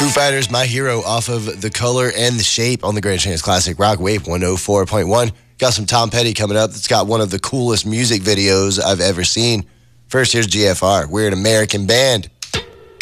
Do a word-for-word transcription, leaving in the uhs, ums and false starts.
Foo Fighters, My Hero, off of The Color and the Shape on the Grand Chance Classic Rock Wave one oh four point one. Got some Tom Petty coming up. It's got one of the coolest music videos I've ever seen. First, here's G F R. We're an American band.